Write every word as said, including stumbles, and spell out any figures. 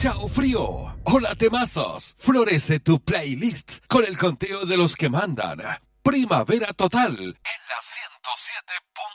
Chao frío. Hola temazos. Florece tu playlist con el conteo de los que mandan. Primavera total en